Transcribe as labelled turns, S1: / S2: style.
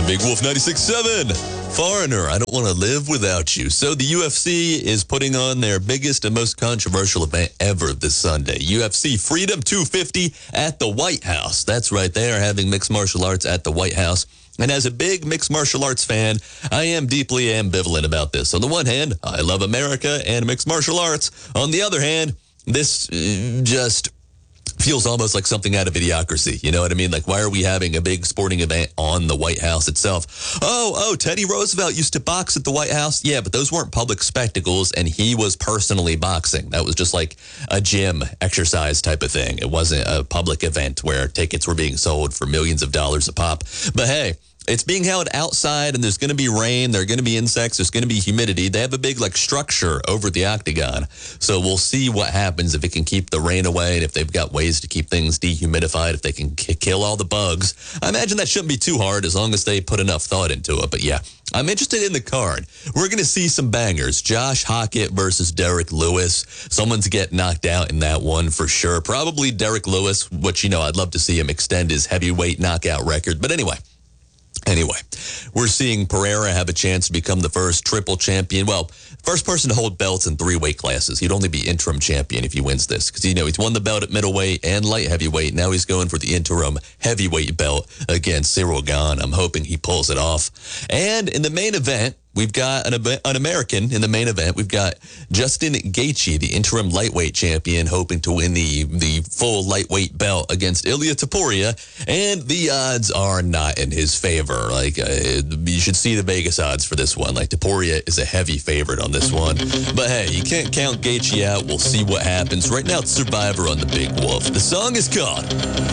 S1: Big Wolf 96.7. Foreigner, I don't want to live without you. So the UFC is putting on their biggest and most controversial event ever this Sunday. UFC Freedom 250 at the White House. That's right, they are having mixed martial arts at the White House. And as a big mixed martial arts fan, I am deeply ambivalent about this. On the one hand, I love America and mixed martial arts. On the other hand, this just feels almost like something out of Idiocracy. You know what I mean? Like, why are we having a big sporting event on the White House itself? Oh, Teddy Roosevelt used to box at the White House. Yeah, but those weren't public spectacles, and he was personally boxing. That was just like a gym exercise type of thing. It wasn't a public event where tickets were being sold for millions of dollars a pop. But hey, it's being held outside, and there's going to be rain, there are going to be insects, there's going to be humidity. They have a big, structure over the octagon. So we'll see what happens if it can keep the rain away and if they've got ways to keep things dehumidified, if they can kill all the bugs. I imagine that shouldn't be too hard as long as they put enough thought into it. But yeah, I'm interested in the card. We're going to see some bangers. Josh Hockett versus Derek Lewis. Someone's get knocked out in that one for sure. Probably Derek Lewis, which, I'd love to see him extend his heavyweight knockout record. But anyway, we're seeing Pereira have a chance to become the first triple champion. Well, first person to hold belts in 3 weight classes. He'd only be interim champion if he wins this because, he's won the belt at middleweight and light heavyweight. Now he's going for the interim heavyweight belt against Cyril Gane. I'm hoping he pulls it off. And in the main event, we've got an American in the main event. We've got Justin Gaethje, the interim lightweight champion, hoping to win the full lightweight belt against Ilia Topuria. And the odds are not in his favor. You should see the Vegas odds for this one. Topuria is a heavy favorite on this one. But hey, you can't count Gaethje out. We'll see what happens. Right now, it's Survivor on the Big Wolf. The song is called